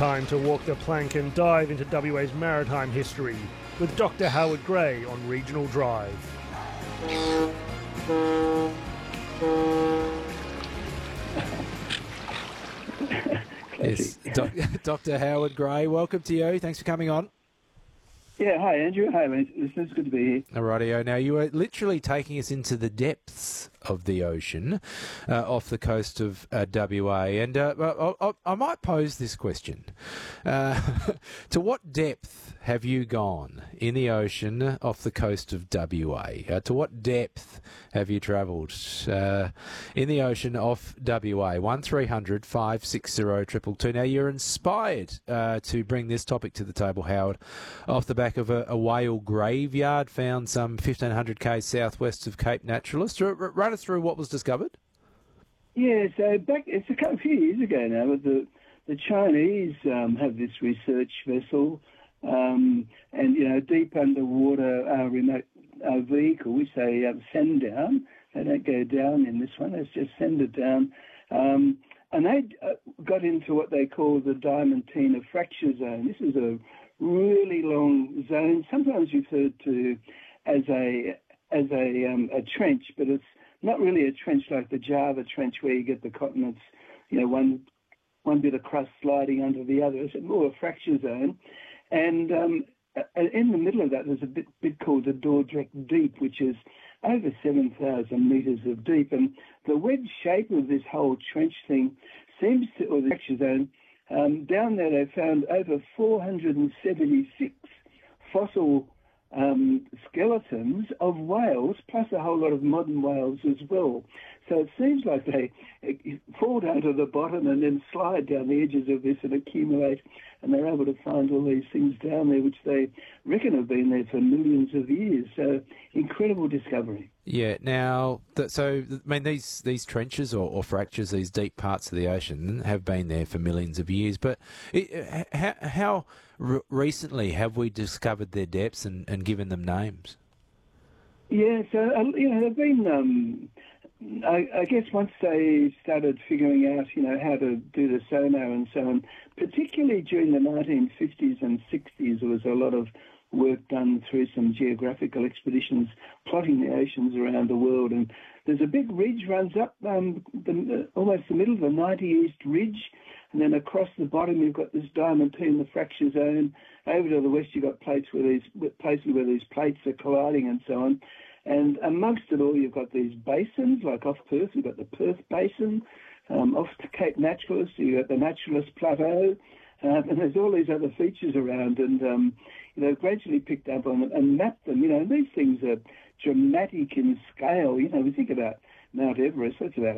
Time to walk the plank and dive into WA's maritime history with Dr. Howard Gray on Regional Drive. Yes, Dr. Howard Gray, welcome to you. Thanks for coming on. Yeah, hi Andrew. Hi, mate. It's good to be here. Alrighty, now you are literally taking us into the depths of the ocean off the coast of WA, and I might pose this question. To what depth have you gone in the ocean off the coast of WA? To what depth have you travelled in the ocean off WA? 1300 560 222. Now, you're inspired to bring this topic to the table, Howard, off the back of a whale graveyard found some 1,500 k's southwest of Cape Naturalist. Run us through what was discovered. Yeah, so it's a few years ago now, but the Chinese have this research vessel, and deep underwater remote vehicle, which they send down. They don't go down in this one; they just send it down. And they got into what they call the Diamantina fracture zone. This is a really long zone, sometimes referred to as a trench, but it's not really a trench like the Java Trench where you get the continents, one bit of crust sliding under the other. It's more a fracture zone. And in the middle of that, there's a bit called the Dordrecht Deep, which is over 7,000 metres of deep. And the wedge shape of this whole trench thing or the fracture zone, down there they found over 476 fossil skeletons of whales, plus a whole lot of modern whales as well. So it seems like they fall down to the bottom and then slide down the edges of this and accumulate, and they're able to find all these things down there, which they reckon have been there for millions of years. So incredible discovery. Yeah. Now, these trenches or fractures, these deep parts of the ocean, have been there for millions of years. But how recently have we discovered their depths and given them names? Yeah, so they've been. I guess once they started figuring out, how to do the sonar and so on, particularly during the 1950s and 60s, there was a lot of work done through some geographical expeditions plotting the oceans around the world. And there's a big ridge runs up almost the middle of the 90 East Ridge, and then across the bottom you've got this Diamantina fracture zone. Over to the west you've got places where these plates are colliding and so on. And amongst it all, you've got these basins, like off Perth, you've got the Perth Basin. Off to Cape Naturalist, you've got the Naturalist Plateau. And there's all these other features around. And, they've gradually picked up on them and mapped them. These things are dramatic in scale. We think about Mount Everest, that's about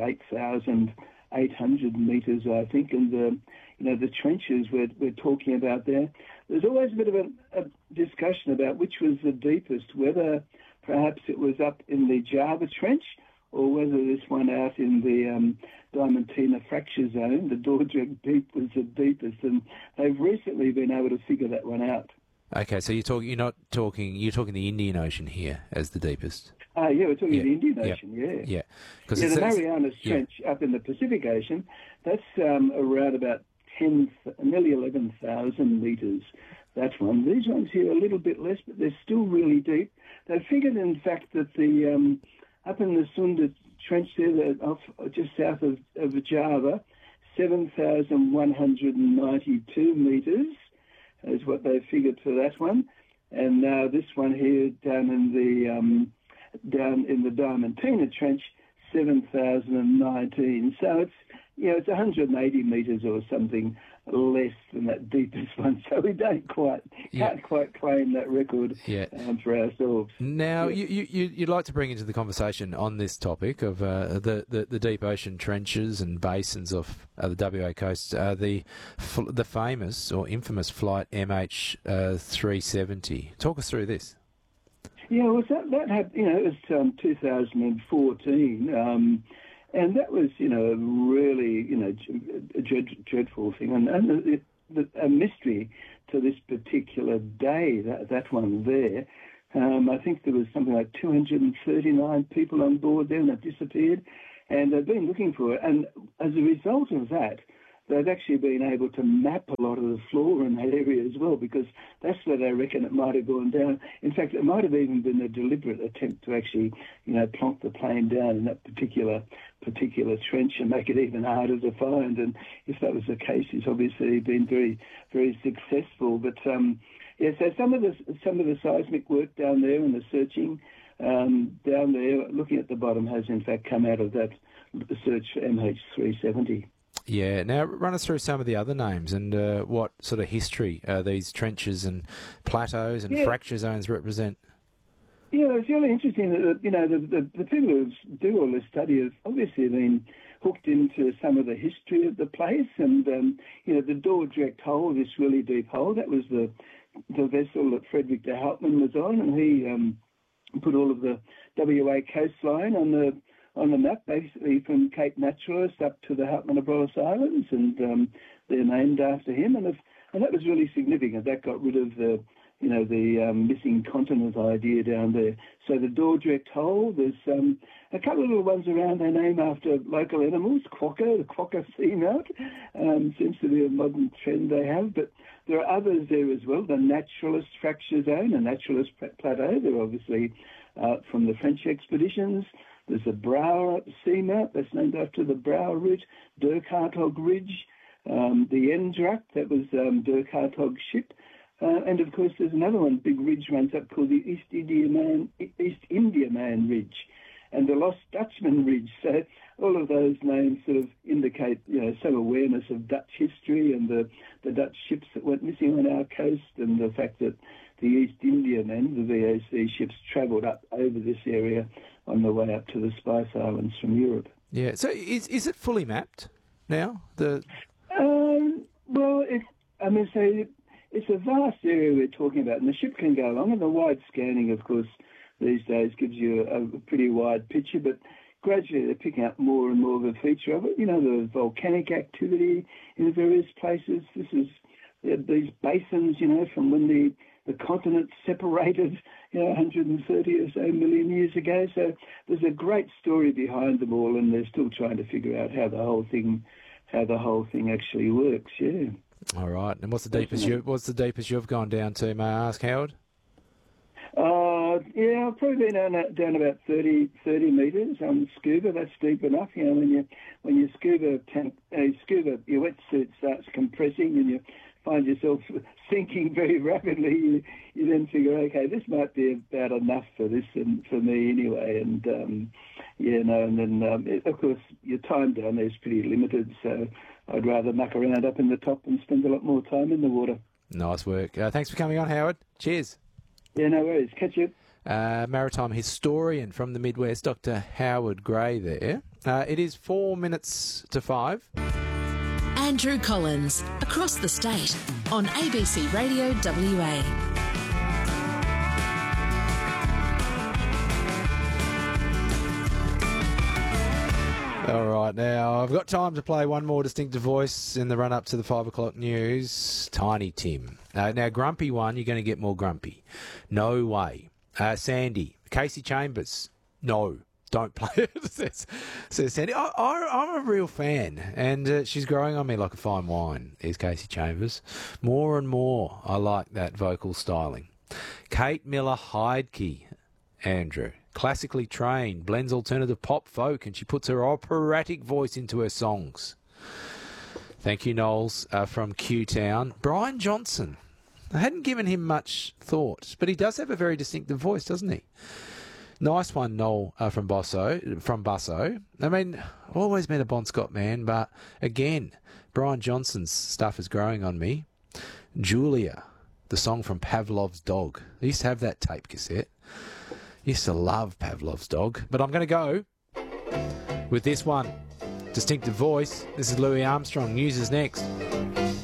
8,800 metres, I think. And, the trenches we're talking about there. There's always a bit of a discussion about which was the deepest, whether perhaps it was up in the Java Trench or whether this one out in the Diamantina fracture zone, the Dordrecht Deep, was the deepest. And they've recently been able to figure that one out. Okay, so you're talking the Indian Ocean here as the deepest. Yeah, we're talking the Indian Ocean, Yeah. The Marianas Trench up in the Pacific Ocean, that's around about nearly 11,000 metres. That one. These ones here are a little bit less, but they're still really deep. They figured, in fact, that the up in the Sunda Trench there, just south of Java, 7,192 metres is what they figured for that one. And now this one here down in the Diamantina Trench, 7,019. So it's 180 metres or something less than that deepest one, so we can't quite claim that record for ourselves. Now, you'd like to bring into the conversation on this topic of the deep ocean trenches and basins of the WA coast, the famous or infamous flight MH370. Talk us through this. Yeah, well, that had, it was 2014. And that was, a really, a dreadful thing, and a mystery to this particular day. That one there, I think there was something like 239 people on board there, and that disappeared. And they've been looking for it. And as a result of that, they've actually been able to map a lot of the flora in that area as well, because that's where they reckon it might have gone down. In fact, it might have even been a deliberate attempt to actually, plonk the plane down in that particular trench and make it even harder to find. And if that was the case, it's obviously been very, very successful. But so some of the seismic work down there and the searching down there, looking at the bottom, has in fact come out of that search for MH370. Yeah. Now, run us through some of the other names and what sort of history these trenches and plateaus and fracture zones represent. Yeah, it's really interesting that the people who do all this study have obviously been hooked into some of the history of the place, and the Dordrecht hole, this really deep hole, that was the vessel that Frederick de Houtman was on, and he put all of the WA coastline on the map, basically from Cape Naturalist up to the Houtman-Abrolhos Islands, and they're named after him, and that was really significant. That got rid of the missing continent idea down there. So the Dordrecht hole, there's a couple of little ones around, they name after local animals. Quokka, the Quokka seamount, seems to be a modern trend they have, but there are others there as well. The Naturalist fracture zone, the Naturalist plateau, they're obviously from the French expeditions. There's the Brouwer seamount, that's named after the Brouwer route. Dirk-Hartog Ridge, the Endrak, that was Dirk Hartog's ship. And of course, there's another one, big ridge runs up called the East Indiaman Ridge, and the Lost Dutchman Ridge. So all of those names sort of indicate, some awareness of Dutch history and the Dutch ships that went missing on our coast, and the fact that the East Indiaman, the VOC ships, travelled up over this area on the way up to the Spice Islands from Europe. Yeah. So is it fully mapped now? It's a vast area we're talking about, and the ship can go along, and the wide scanning, of course, these days gives you a pretty wide picture, but gradually they're picking up more and more of a feature of it. The volcanic activity in various places. This is these basins, from when the continent separated, 130 or so million years ago. So there's a great story behind them all, and they're still trying to figure out how the whole thing actually works. Yeah. All right. And what's the deepest you've gone down to, may I ask, Howard? I've probably been down about 30 metres on scuba. That's deep enough. When your scuba your wetsuit starts compressing and you find yourself sinking very rapidly, you then figure, okay, this might be about enough for this and for me anyway. And of course, your time down there is pretty limited, so I'd rather muck around up in the top and spend a lot more time in the water. Nice work. Thanks for coming on, Howard. Cheers. Yeah, no worries. Catch you. Maritime historian from the Midwest, Dr. Howard Gray there. It is 4 minutes to 5. Andrew Collins, across the state, on ABC Radio WA. All right, now I've got time to play one more distinctive voice in the run-up to the 5 o'clock news. Tiny Tim. Now, grumpy one, you're going to get more grumpy. No way. Sandy. Casey Chambers. No, don't play it, says Sandy. I'm a real fan, and she's growing on me like a fine wine, is Casey Chambers. More and more, I like that vocal styling. Kate Miller-Heidke. Andrew. Classically trained, blends alternative pop folk, and she puts her operatic voice into her songs. Thank you, Knowles, from Q-Town. Brian Johnson. I hadn't given him much thought, but he does have a very distinctive voice, doesn't he? Nice one, Noel, from Busso. I mean, I've always been a Bon Scott man, but again, Brian Johnson's stuff is growing on me. Julia, the song from Pavlov's Dog. I used to have that tape cassette. Used to love Pavlov's Dog, but I'm going to go with this one. Distinctive voice. This is Louis Armstrong. News is next.